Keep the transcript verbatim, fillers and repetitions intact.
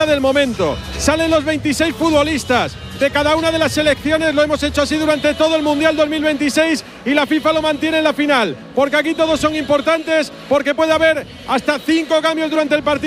del momento. Salen los veintiséis futbolistas de cada una de las selecciones. Lo hemos hecho así durante todo el Mundial dos mil veintiséis y la FIFA lo mantiene en la final, porque aquí todos son importantes, porque puede haber hasta cinco cambios durante el partido.